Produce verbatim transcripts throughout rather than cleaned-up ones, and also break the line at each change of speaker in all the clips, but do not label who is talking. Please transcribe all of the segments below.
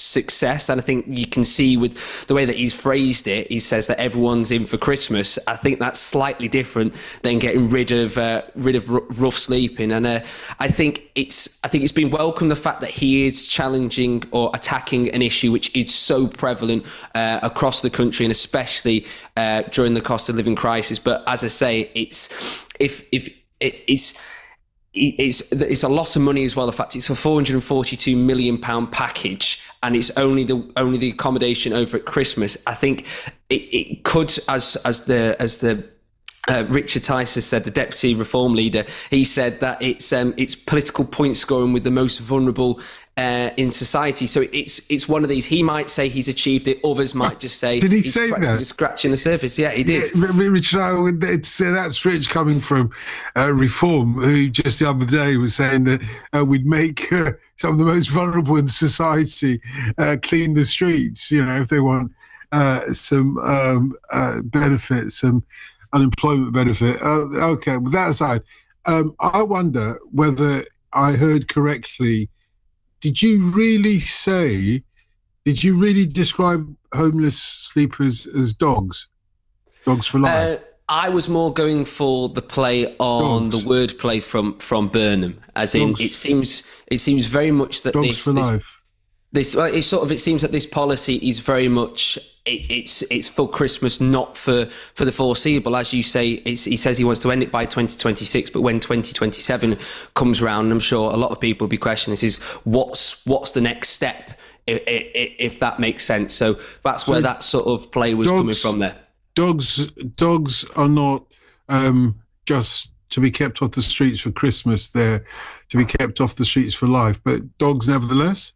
success. And I think you can see with the way that he's phrased it, he says that everyone's in for Christmas. I think that's slightly different than getting rid of uh, rid of r- rough sleeping. And uh, I think it's I think it's been welcome the fact that he is challenging or attacking an issue which is so prevalent uh, across the country, and especially uh, during the cost of living crisis. But as I say, it's if if it, it's. It's it's a lot of money as well. The fact it's a four hundred forty-two million pound package, and it's only the only the accommodation over at Christmas. I think it, it could, as as the as the uh, Richard Tice has said, the deputy reform leader, he said that it's um, it's political point scoring with the most vulnerable uh, in society. So it's it's one of these. He might say he's achieved it. Others might just say,
did he
he's
say that?
Just scratching the surface. Yeah, he did.
Yeah, Richard, it's uh, that's Rich coming from uh, Reform, who just the other day was saying that uh, we'd make uh, some of the most vulnerable in society uh, clean the streets. You know, if they want uh, some um, uh, benefits, some unemployment benefit. Uh, okay, with that aside, um, I wonder whether I heard correctly. Did you really say, did you really describe homeless sleepers as dogs? Dogs for life?
Uh, I was more going for the play on dogs. The word play from, from Burnham, as in dogs. it seems it seems very much that
dogs
this...
for
this
life.
This it sort of it seems that this policy is very much it, it's it's for Christmas, not for, for the foreseeable. As you say, it's, he says he wants to end it by twenty twenty-six, but when twenty twenty-seven comes round, I'm sure a lot of people will be questioning this: is what's what's the next step, if, if, if that makes sense. So that's where so that sort of play was dogs, coming from there.
Dogs dogs are not um, just to be kept off the streets for Christmas; they're to be kept off the streets for life. But dogs, nevertheless.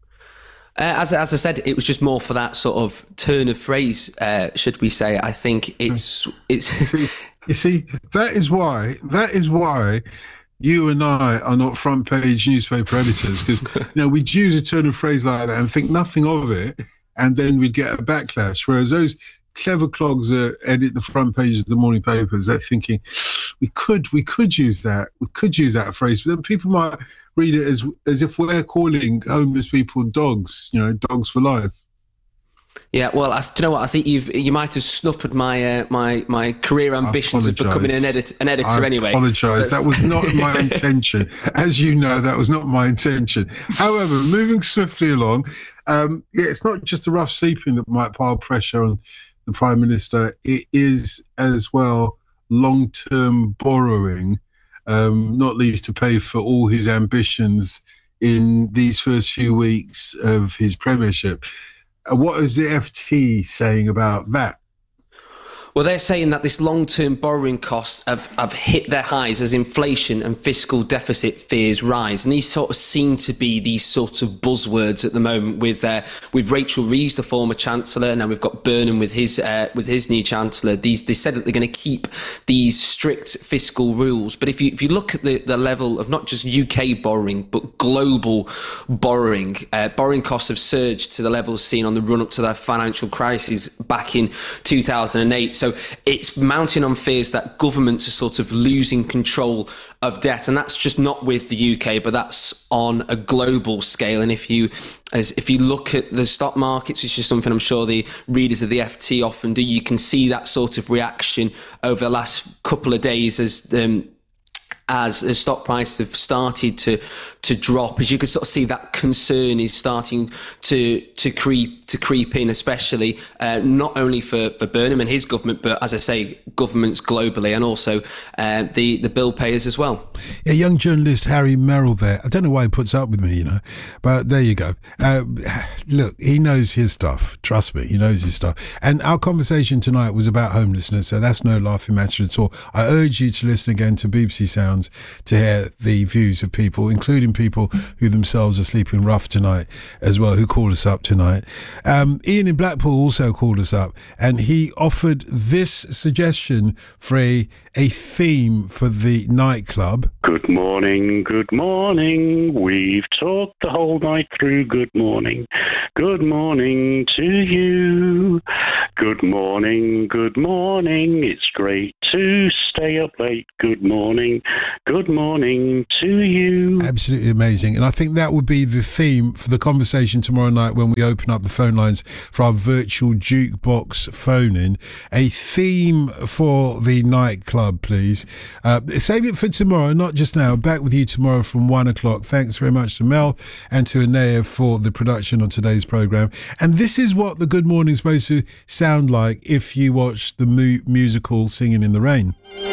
Uh, as as I said, it was just more for that sort of turn of phrase, uh, should we say? I think it's it's.
see, you see, that is why that is why you and I are not front page newspaper editors, because you know we'd use a turn of phrase like that and think nothing of it, and then we'd get a backlash. Whereas those clever clogs that edit the front pages of the morning papers, they're thinking we could we could use that we could use that phrase, but then people might read it as as if we're calling homeless people dogs, you know, dogs for life.
Yeah, well, I, do you know what? I think you've you might have snuppered my uh, my my career ambitions of becoming an editor. An editor,
I
anyway.
I apologise. That was not my intention. As you know, that was not my intention. However, moving swiftly along, um, yeah, it's not just the rough sleeping that might pile pressure on the Prime Minister. It is as well long-term borrowing, um, not least to pay for all his ambitions in these first few weeks of his premiership. Uh, what is the F T saying about that?
Well, they're saying that this long-term borrowing costs have, have hit their highs as inflation and fiscal deficit fears rise. And these sort of seem to be these sorts of buzzwords at the moment with uh, with Rachel Reeves, the former Chancellor. Now we've got Burnham with his uh, with his new Chancellor. These they said that they're going to keep these strict fiscal rules. But if you if you look at the, the level of not just U K borrowing, but global borrowing, uh, borrowing costs have surged to the levels seen on the run-up to the financial crisis back in two thousand eight. So it's mounting on fears that governments are sort of losing control of debt, and that's just not with the U K, but that's on a global scale. And if you, as if you look at the stock markets, which is something I'm sure the readers of the F T often do, you can see that sort of reaction over the last couple of days as um, as the stock prices have started to to drop. As you can sort of see, that concern is starting to to creep to creep in, especially uh, not only for, for Burnham and his government, but as I say, governments globally, and also uh, the the bill payers as well.
Yeah, young journalist Harry Merrill there. I don't know why he puts up with me, you know, but there you go. Uh, look, he knows his stuff. Trust me, he knows his stuff. And our conversation tonight was about homelessness, so that's no laughing matter at all. I urge you to listen again to B B C Sounds to hear the views of people, including people who themselves are sleeping rough tonight as well, who called us up tonight. Um, Ian in Blackpool also called us up, and he offered this suggestion for a, a theme for the nightclub.
Good morning, good morning. We've talked the whole night through. Good morning. Good morning to you. Good morning, good morning. It's great to stay up late. Good morning, good morning to you.
Absolutely amazing. And I think that would be the theme for the conversation tomorrow night when we open up the phone lines for our virtual jukebox phone-in. A theme for the nightclub, please. Uh, save it for tomorrow, not just now. Back with you tomorrow from one o'clock. Thanks very much to Mel and to Anea for the production on today's programme. And this is what the Good Morning is supposed to sound like if you watch the mu- musical Singing in the Rain.